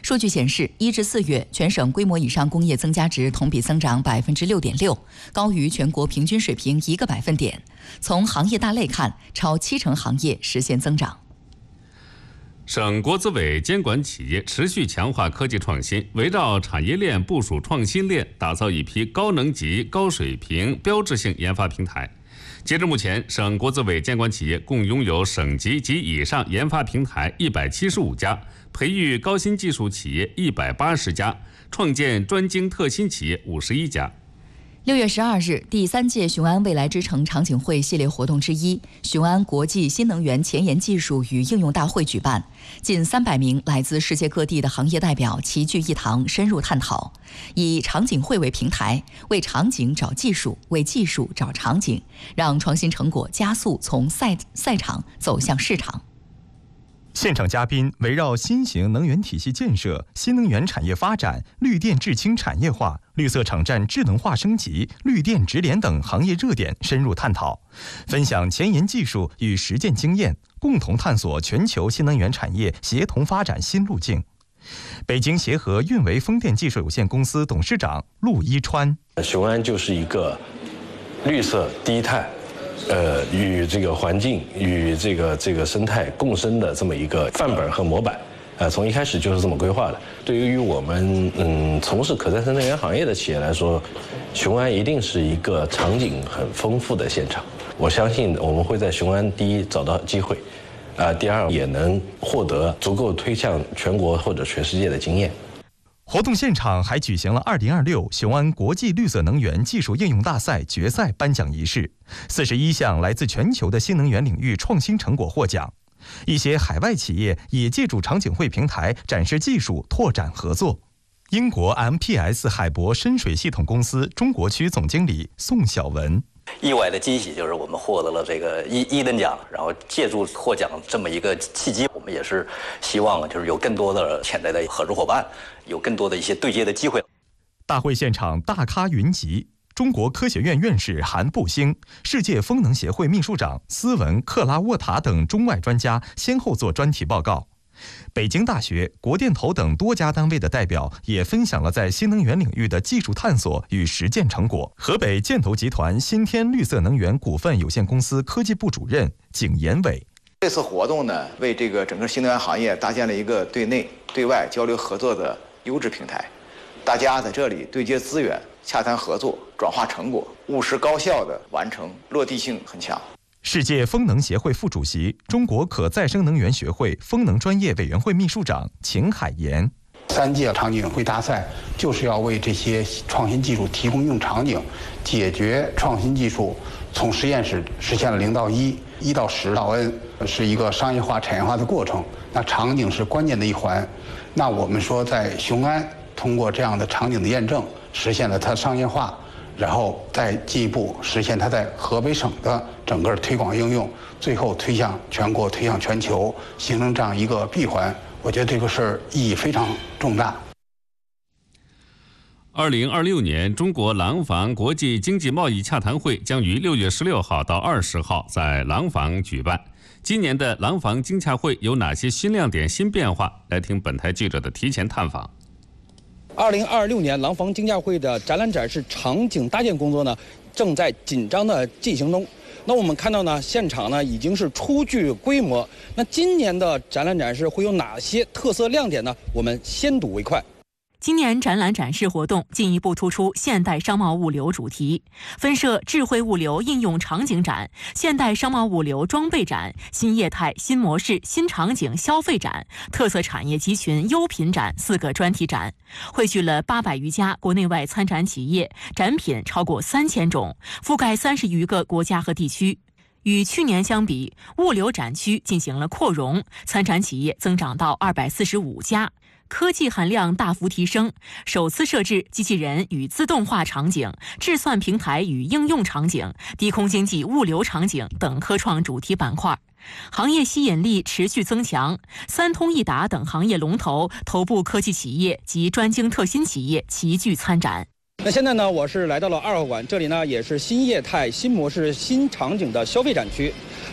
数据显示，1至4月全省规模以上工业增加值同比增长6.6%，高于全国平均水平1个百分点。从行业大类看，超70%行业实现增长。 省国资委监管企业持续强化科技创新，围绕产业链部署创新链，打造一批高能级、高水平、标志性研发平台。截至目前，省国资委监管企业共拥有省级及以上研发平台175家，培育高新技术企业180家，创建专精特新企业51家。 6月12日，第3届雄安未来之城场景会系列活动之一——雄安国际新能源前沿技术与应用大会举办，近300名来自世界各地的行业代表齐聚一堂，深入探讨，以场景会为平台，为场景找技术，为技术找场景，让创新成果加速从赛场走向市场。 现场嘉宾围绕新型能源体系建设、新能源产业发展、绿电制氢产业化、绿色场站智能化升级、绿电直联等行业热点深入探讨，分享前沿技术与实践经验，共同探索全球新能源产业协同发展新路径。北京协和运维风电技术有限公司董事长陆一川： 雄安就是一个绿色低碳。与这个环境与这个生态共生的这么一个范本和模板，从一开始就是这么规划的。对于我们从事可再生能源行业的企业来说，雄安一定是一个场景很丰富的现场。我相信我们会在雄安第一找到机会，第二也能获得足够推向全国或者全世界的经验。 活动现场还举行了2026雄安国际绿色能源技术应用大赛决赛颁奖仪式，41项来自全球的新能源领域创新成果获奖。一些海外企业也借助场景会平台展示技术，拓展合作。英国 MPS 海博深水系统公司中国区总经理宋晓文： 意外的惊喜就是我们获得了这个一等奖，然后借助获奖这么一个契机，我们也是希望就是有更多的潜在的合作伙伴，有更多的一些对接的机会。 大会现场大咖云集，中国科学院院士韩步星、世界风能协会秘书长斯文·克拉沃塔等中外专家先后做专题报告。北京大学、国电投等多家单位的代表也分享了在新能源领域的技术探索与实践成果。河北建投集团新天绿色能源股份有限公司科技部主任景延伟： 这次活动呢，为这个整个新能源行业搭建了一个对内对外交流合作的优质平台。大家在这里对接资源、洽谈合作、转化成果，务实高效的完成，落地性很强。 世界风能协会副主席、中国可再生能源学会风能专业委员会秘书长秦海岩 ：3届场景会大赛就是要为这些创新技术提供应用场景，解决创新技术从实验室实现了0到1、1到10到N，是一个商业化、产业化的过程。那场景是关键的一环。那我们说，在雄安通过这样的场景的验证，实现了它商业化。然后再进一步实现它在河北省的整个推广应用，最后推向全国、推向全球，形成这样一个闭环。我觉得这个事儿意义非常重大。 2026年中国廊坊国际经济贸易洽谈会将于6月16号到20号在廊坊举办。今年的廊坊经洽会有哪些新亮点、新变化？来听本台记者的提前探访。 2026年廊坊经洽会的展览展示场景搭建工作呢，正在紧张的进行中。那我们看到呢，现场呢已经是初具规模。那今年的展览展示会有哪些特色亮点呢？我们先睹为快。 今年展览展示活动进一步突出现代商贸物流主题，分设智慧物流应用场景展、现代商贸物流装备展、新业态、新模式、新场景消费展、特色产业集群优品展4个专题展，汇聚了800余家国内外参展企业，展品超过3000种，覆盖30余个国家和地区。与去年相比，物流展区进行了扩容，参展企业增长到245家。科技含量大幅提升，首次设置机器人与自动化场景、智算平台与应用场景、低空经济物流场景等科创主题板块，行业吸引力持续增强。三通一达等行业龙头、头部科技企业及专精特新企业齐聚参展。 那现在呢，我是来到了2号馆，这里呢也是新业态、新模式、新场景的消费展区。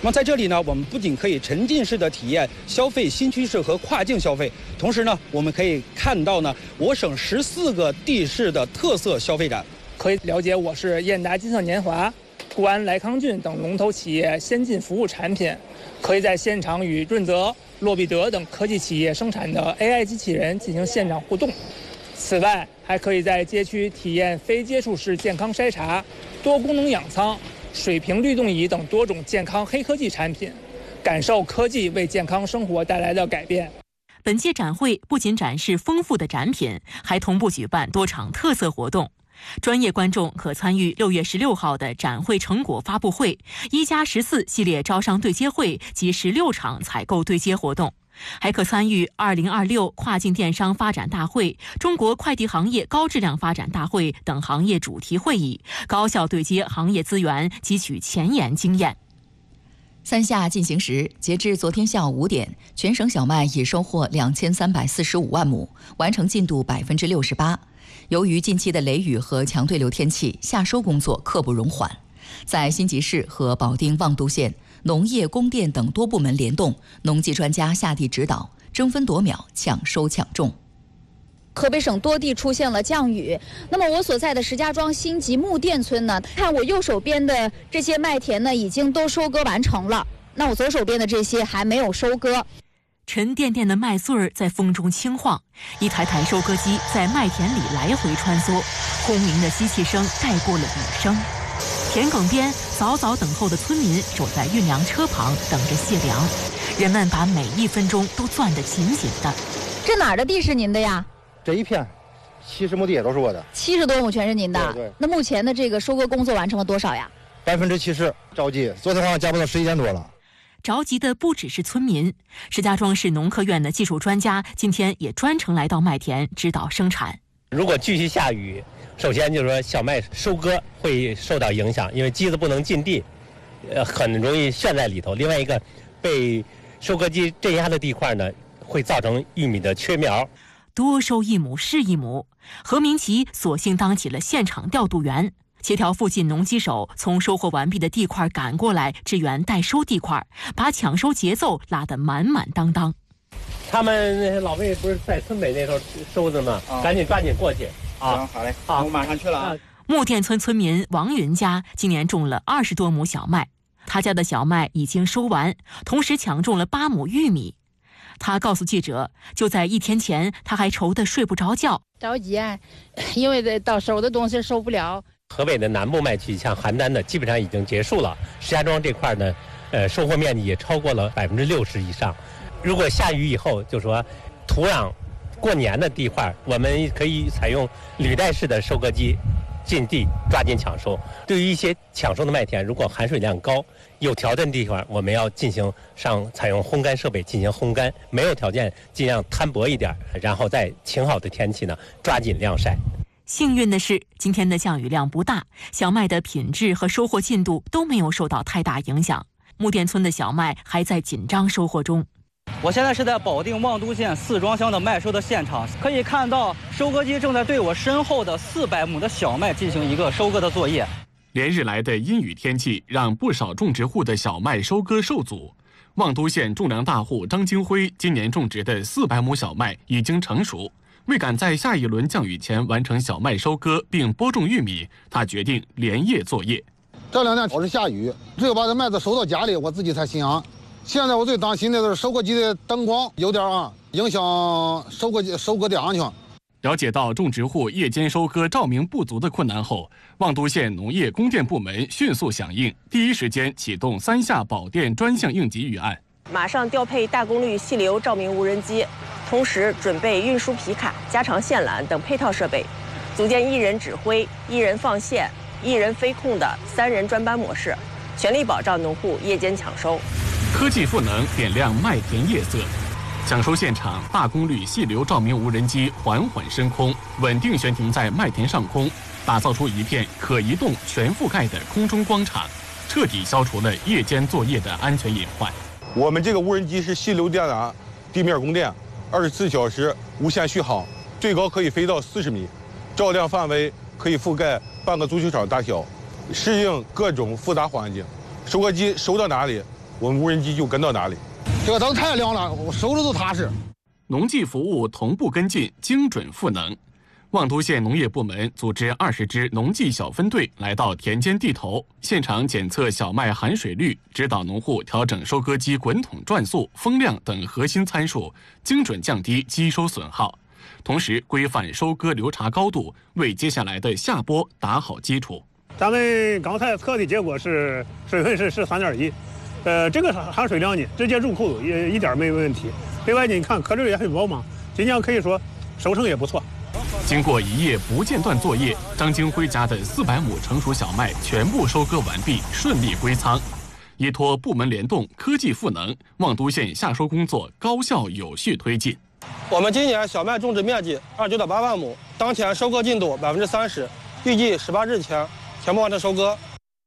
那么在这里呢，我们不仅可以沉浸式的体验消费新趋势和跨境消费，同时呢，我们可以看到呢，我省14个地市的特色消费展， 可以了解我市燕达金色年华、固安莱康郡等龙头企业先进服务产品，可以在现场与润泽、洛必得等科技企业生产的 AI 机器人进行现场互动。此外，还可以在街区体验非接触式健康筛查、多功能氧舱、水平律动仪等多种健康黑科技产品，感受科技为健康生活带来的改变。 本届展会不仅展示丰富的展品，还同步举办多场特色活动。专业观众可参与6月16号的展会成果发布会、1+14系列招商对接会及16场采购对接活动，还可参与2026跨境电商发展大会、中国快递行业高质量发展大会等行业主题会议，高效对接行业资源，汲取前沿经验。 三夏进行时，截至昨天下午5点，全省小麦已收获2345万亩，完成进度68%。由于近期的雷雨和强对流天气，夏收工作刻不容缓。在新集市和保定望都县，农业、供电等多部门联动，农技专家下地指导，争分夺秒，抢收抢种。 河北省多地出现了降雨，那么我所在的石家庄新集木店村呢，看我右手边的这些麦田呢，已经都收割完成了，那我左手边的这些还没有收割。 沉甸甸的麦穗儿在风中轻晃，一台台收割机在麦田里来回穿梭，轰鸣的吸气声盖过了雨声。田埂边早早等候的村民守在运粮车旁等着卸粮，人们把每一分钟都攥得紧紧的。 这哪儿的地是您的呀？ 这一片70亩地也都是我的 ，70多亩全是您的。 对。 那目前的这个收割工作完成了多少呀 ？70%，着急。昨天晚上加班到11点多了。 着急的不只是村民，石家庄市农科院的技术专家今天也专程来到麦田指导生产。 如果继续下雨，首先就是说小麦收割会受到影响，因为机子不能进地，很容易陷在里头。另外一个，被收割机镇压的地块呢，会造成玉米的缺苗。 多收一亩是一亩，何明奇索性当起了现场调度员，协调附近农机手从收获完毕的地块赶过来支援代收地块，把抢收节奏拉得满满当当。 他们那些老魏不是在村北那头收的吗？赶紧抓紧过去啊！ 行，好嘞，好，我马上去了啊。 木店村村民王云家今年种了20多亩小麦，他家的小麦已经收完，同时抢种了8亩玉米。他告诉记者，就在1天前，他还愁得睡不着觉， 着急啊，因为到手的东西收不了。 河北的南部麦区，像邯郸的，基本上已经结束了。石家庄这块呢，收获面积也超过了60%以上。如果下雨以后，就说土壤过黏的地块，我们可以采用履带式的收割机进地抓紧抢收。对于一些抢收的麦田，如果含水量高、有条件的地方，我们要采用烘干设备进行烘干；没有条件，尽量摊薄一点，然后在晴好的天气呢，抓紧晾晒。 幸运的是，今天的降雨量不大，小麦的品质和收获进度都没有受到太大影响。木店村的小麦还在紧张收获中。 我现在是在保定望都县四庄乡的麦收的现场，可以看到收割机正在对我身后的400亩的小麦进行一个收割的作业。 连日来的阴雨天气让不少种植户的小麦收割受阻。望都县种粮大户张金辉今年种植的400亩小麦已经成熟，为赶在下一轮降雨前完成小麦收割并播种玉米，他决定连夜作业。 这2天老是下雨，只有把这麦子收到家里，我自己才心安。现在我最担心的是收割机的灯光有点影响收割的安全。 了解到种植户夜间收割照明不足的困难后，望都县农业供电部门迅速响应，第一时间启动3下保电专项应急预案， 马上调配大功率细流照明无人机，同时准备运输皮卡、加长线缆等配套设备，组建1人指挥、1人放线、1人飞控的3人专班模式，全力保障农户夜间抢收。 科技赋能点亮麦田夜色。抢收现场，大功率细流照明无人机缓缓升空，稳定悬停在麦田上空，打造出一片可移动全覆盖的空中广场，彻底消除了夜间作业的安全隐患。 我们这个无人机是细流电缆地面供电，24小时无线续航，最高可以飞到40米，照亮范围可以覆盖半个足球场大小，适应各种复杂环境。收割机收到哪里， 我们无人机就跟到哪里。 这个灯太亮了，我手指都踏实。 农技服务同步跟进，精准赋能。望都县农业部门组织20支农技小分队来到田间地头，现场检测小麦含水率，指导农户调整收割机滚筒转速、风量等核心参数，精准降低机收损耗。同时规范收割流茬高度，为接下来的下播打好基础。 咱们刚才测的结果是水分是13.1，这个含水量呢，直接入库也一点没问题。另外你看颗粒也很饱满，今年可以说收成也不错。 经过1夜不间断作业，张金辉家的400亩成熟小麦全部收割完毕，顺利归仓。依托部门联动、科技赋能，望都县夏收工作高效有序推进。 我们今年小麦种植面积29.8万亩，当前收割进度30%，预计18日前全部完成收割。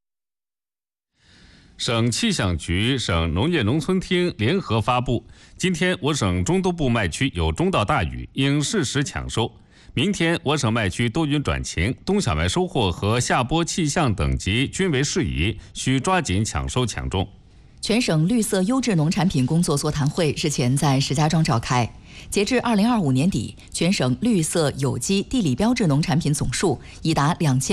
省气象局、省农业农村厅联合发布，今天我省中东部麦区有中到大雨，应适时抢收。明天我省麦区多云转晴，冬小麦收获和下播气象等级均为适宜，需抓紧抢收抢种。 全省绿色优质农产品工作座谈会日前在石家庄召开。截至2025年底，全省绿色、有机、地理标志农产品总数已达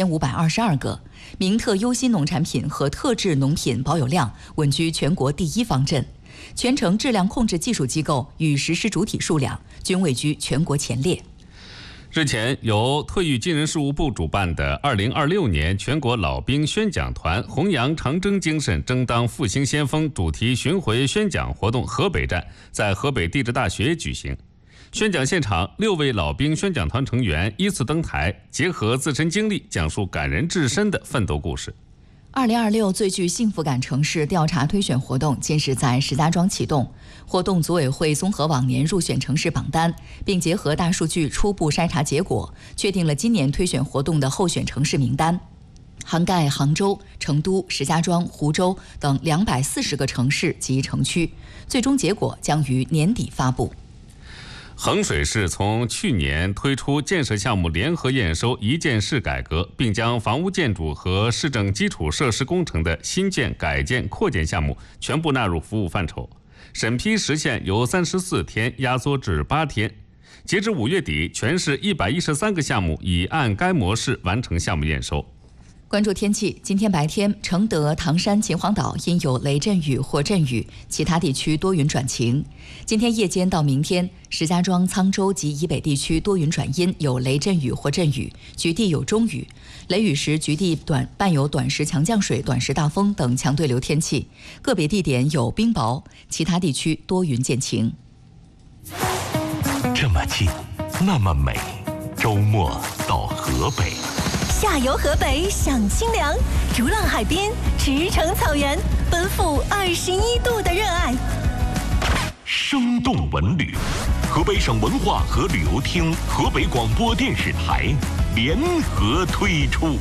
2522个，名特优新农产品和特质农品保有量稳居全国第1方阵。全程质量控制技术机构与实施主体数量均位居全国前列。 日前，由特育军人事务部主办的2026年全国老兵宣讲团弘扬长征精神，争当复兴先锋主题巡回宣讲活动河北站在河北地质大学举行。宣讲现场，6位老兵宣讲团成员依次登台，结合自身经历，讲述感人至深的奋斗故事。 2026最具幸福感城市调查推选活动近日在石家庄启动。活动组委会综合往年入选城市榜单，并结合大数据初步筛查结果，确定了今年推选活动的候选城市名单，涵盖杭州、成都、石家庄、湖州等240个城市及城区。最终结果将于年底发布。 衡水市从去年推出建设项目联合验收一件事改革，并将房屋建筑和市政基础设施工程的新建、改建、扩建项目全部纳入服务范畴，审批时限由34天压缩至8天。截至5月底，全市113个项目已按该模式完成项目验收。 关注天气，今天白天，承德、唐山、秦皇岛因有雷阵雨或阵雨，其他地区多云转晴。今天夜间到明天，石家庄、沧州及以北地区多云转阴，有雷阵雨或阵雨，局地有中雨。雷雨时，局地伴有短时强降水、短时大风等强对流天气，个别地点有冰雹，其他地区多云见晴。 这么近，那么美，周末到河北。 下游河北享清凉，逐浪海滨，驰骋草原，奔赴21度的热爱。 生动文旅，河北省文化和旅游厅、河北广播电视台联合推出。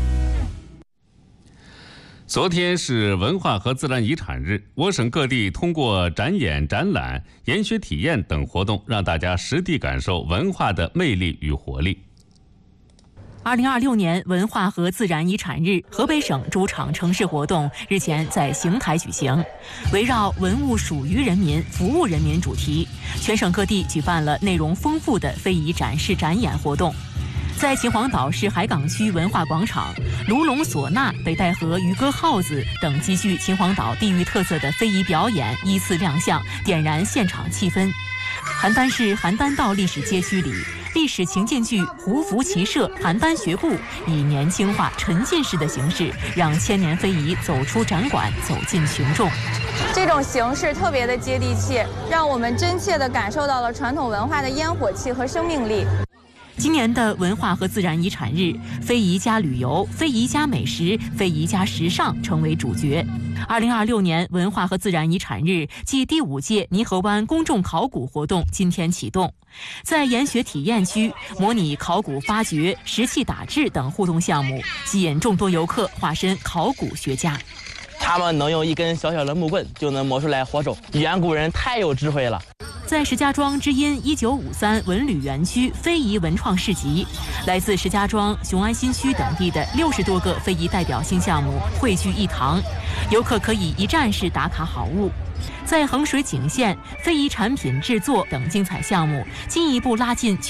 昨天是文化和自然遗产日，我省各地通过展演、展览、研学体验等活动，让大家实地感受文化的魅力与活力。 2026年文化和自然遗产日，河北省主场城市活动日前在邢台举行，围绕文物属于人民、服务人民主题，全省各地举办了内容丰富的非遗展示展演活动。在秦皇岛市海港区文化广场，卢龙唢呐、北戴河渔歌号子等极具秦皇岛地域特色的非遗表演依次亮相，点燃现场气氛。邯郸市邯郸道历史街区里，历史情境剧胡服骑射邯郸学步以年轻化沉浸式的形式，让千年非遗走出展馆，走进群众。 这种形式特别的接地气，让我们真切地感受到了传统文化的烟火气和生命力。 今年的文化和自然遗产日，非遗加旅游、非遗加美食、非遗加时尚成为主角。2026年文化和自然遗产日暨第5届泥河湾公众考古活动今天启动，在研学体验区模拟考古发掘、石器打制等互动项目，吸引众多游客化身考古学家。 他们能用一根小小的木棍就能磨出来火种，远古人太有智慧了。 在石家庄知音1953文旅园区非遗文创市集，来自石家庄、雄安新区等地的60多个非遗代表性项目汇聚一堂，游客可以一站式打卡好物。在衡水井线、非遗产品制作等精彩项目，进一步拉近